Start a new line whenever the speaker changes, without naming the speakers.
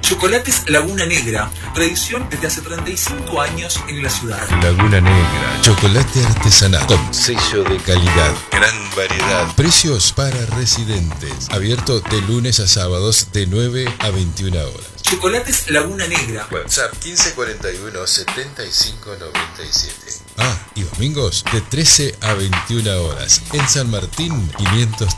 Chocolates Laguna Negra, tradición desde hace 35 años en la ciudad.
Laguna Negra, chocolate artesanal con sello de calidad, gran variedad, precios para residentes, abierto de lunes a sábados de 9 a 21 horas.
Chocolates Laguna Negra.
WhatsApp 1541 7597. Y domingos de 13 a 21 horas. En San Martín 500.